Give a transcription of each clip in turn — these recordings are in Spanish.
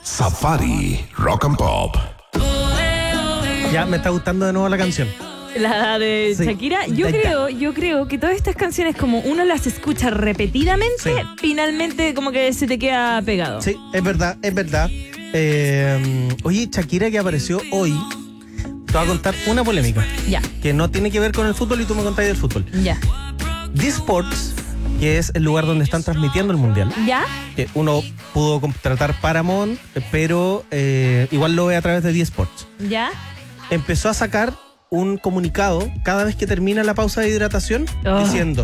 Safari Rock and Pop. Ya me está gustando de nuevo la canción. La de Sí. Shakira. Yo creo que todas estas canciones, como uno las escucha repetidamente, Sí. finalmente como que se te queda pegado. Sí, es verdad, es verdad. Oye, Shakira que apareció hoy, te voy a contar una polémica Ya, que no tiene que ver con el fútbol y tú me contáis del fútbol. ya. D-Sports, que es el lugar donde están transmitiendo el mundial, ¿Ya? que uno pudo contratar Paramount, pero igual lo ve a través de D-Sports. ¿Ya? Empezó a sacar un comunicado cada vez que termina la pausa de hidratación diciendo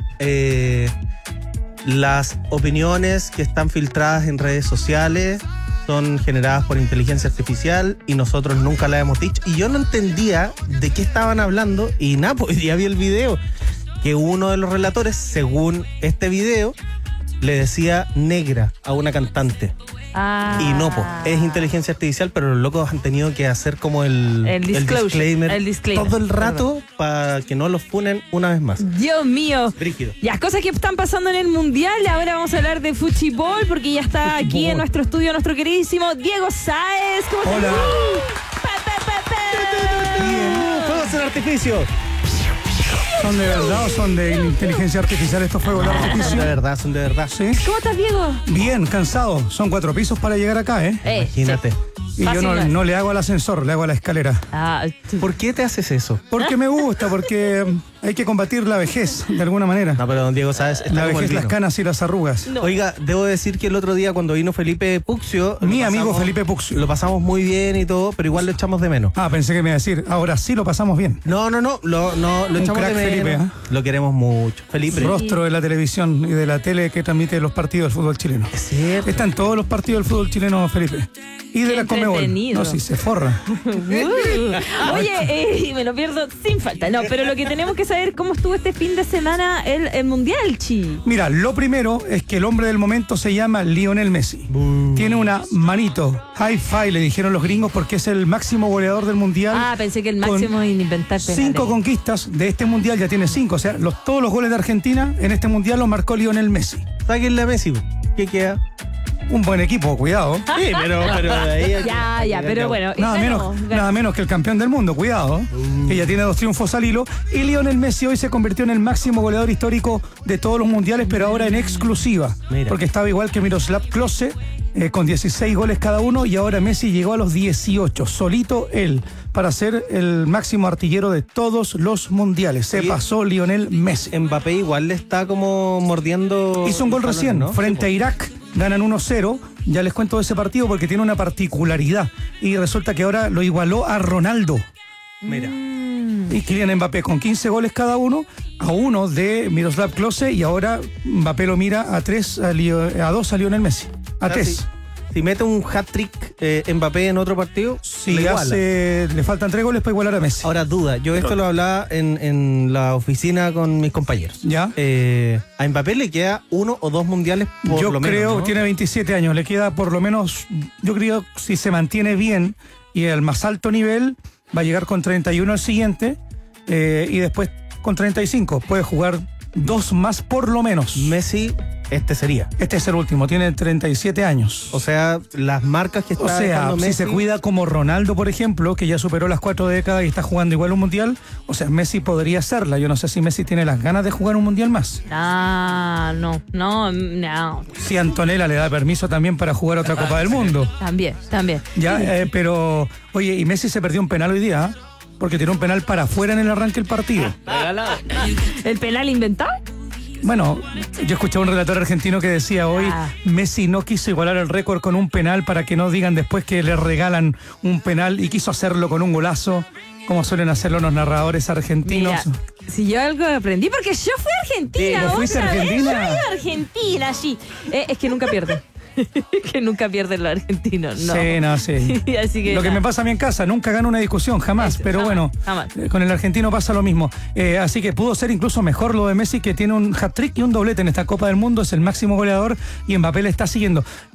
las opiniones que están filtradas en redes sociales son generadas por inteligencia artificial y nosotros nunca la hemos dicho. Y yo no entendía de qué estaban hablando y nada, pues hoy día vi el video que uno de los relatores, según este video, le decía negra a una cantante. Ah. Y no, pues, es inteligencia artificial, pero los locos han tenido que hacer como el disclaimer todo el rato para que no los funen una vez más. Dios mío. Brígido. Ya, cosas que están pasando en el Mundial. Ahora vamos a hablar de fútbol porque ya está aquí en nuestro estudio nuestro queridísimo Diego Sáez. ¿Cómo estás? Hola. ¡Fuegos en artificio! ¿Son de verdad o son de inteligencia artificial estos fuegos de Son de artificio? verdad, son de verdad. Sí. ¿Cómo estás, Diego? Bien, cansado. Son 4 pisos para llegar acá, ¿eh? Imagínate. Sí. Y yo Fácil, no le hago al ascensor, le hago a la escalera. Ah, ¿Por qué te haces eso? Porque me gusta, porque hay que combatir la vejez, de alguna manera. No, pero don Diego, ¿sabes? Está La como el vejez, las vino. canas y las arrugas. no. Oiga, debo decir que el otro día cuando vino Felipe Puccio... Mi lo amigo pasamos- Felipe Puccio. Lo pasamos muy bien y todo, pero igual lo echamos de menos. Ah, pensé que me iba a decir, ahora sí lo pasamos bien. No, lo echamos crack de menos. Felipe, ¿eh? Lo queremos mucho. Felipe. Rostro de la televisión y de la tele que transmite los partidos del fútbol chileno. Es cierto. Está en todos los partidos del fútbol chileno, Felipe. Y de Qué la Conmebol. entretenido. No, si se forra. Oye, me lo pierdo sin falta. No, pero lo que tenemos que saber cómo estuvo este fin de semana el Mundial, Chi. Mira, lo primero es que el hombre del momento se llama Lionel Messi. Tiene una manito, high five le dijeron los gringos porque es el máximo goleador del mundial. Ah, pensé que el máximo en inventar penales. 5 conquistas de este mundial, ya tiene 5. O sea, todos los goles de Argentina en este mundial los marcó Lionel Messi. Sáquenle a Messi. ¿Qué queda? Un buen equipo, cuidado. Sí, pero de ahí... Ya, pero bueno. Nada menos que el campeón del mundo, cuidado. Que ya tiene 2 triunfos al hilo. Y Lionel Messi hoy se convirtió en el máximo goleador histórico de todos los mundiales, pero ahora en exclusiva. Mira. Porque estaba igual que Miroslav Klose, con 16 goles cada uno, y ahora Messi llegó a los 18, solito él, para ser el máximo artillero de todos los mundiales. Se Oye, pasó Lionel Messi. Mbappé igual le está como mordiendo... Hizo un gol el balón, recién, ¿no? frente a Irak, ganan 1-0. Ya les cuento de ese partido porque tiene una particularidad. Y resulta que ahora lo igualó a Ronaldo. Mira. Y Kylian Mbappé con 15 goles cada uno, a 1 de Miroslav Klose, y ahora Mbappé lo mira a 2 a Lionel Messi. A 3. Si mete un hat-trick Mbappé en otro partido, Si le iguala. le faltan 3 goles para igualar a Messi. Ahora, duda. Yo esto lo hablaba en la oficina con mis compañeros. ¿Ya? A Mbappé le queda 1 o 2 mundiales por Yo lo menos, creo, ¿no? tiene 27 años, le queda por lo menos, yo creo, si se mantiene bien y al más alto nivel, va a llegar con 31 al siguiente, y después con 35. Puede jugar 2 más por lo menos. Messi, este sería. Este es el último, tiene 37 años. O sea, las marcas que está O sea, dejando si Messi... se cuida como Ronaldo, por ejemplo, que ya superó las 4 décadas y está jugando igual un mundial, o sea, Messi podría hacerla. Yo no sé si Messi tiene las ganas de jugar un mundial más. Ah, no. Si Antonella le da permiso también para jugar otra Copa del Mundo. También. Ya, pero, oye, y Messi se perdió un penal hoy día, ¿eh? Porque tiró un penal para afuera en el arranque del partido. ¿El penal inventado? Bueno, yo escuché a un relator argentino que decía hoy, Messi no quiso igualar el récord con un penal para que no digan después que le regalan un penal, y quiso hacerlo con un golazo, como suelen hacerlo los narradores argentinos. Mira, si yo algo aprendí, porque yo fui a Argentina. Sí, ¿vos fuiste otra a vez. Argentina? Yo he ido a Argentina, sí. Es que nunca pierden. Que nunca pierden los argentinos, no. Sí, no, sí. Así que lo que me pasa a mí en casa, nunca gano una discusión, jamás. Eso, pero jamás, bueno, jamás. Con el argentino pasa lo mismo. Así que pudo ser incluso mejor lo de Messi, que tiene un hat-trick y un doblete en esta Copa del Mundo, es el máximo goleador, y Mbappé le está siguiendo.